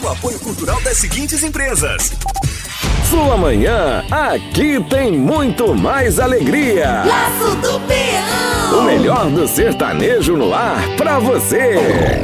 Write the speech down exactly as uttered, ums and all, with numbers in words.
apoio cultural das seguintes empresas. Sua manhã, aqui tem muito mais alegria. Laço do Peão. O melhor do sertanejo no ar pra você.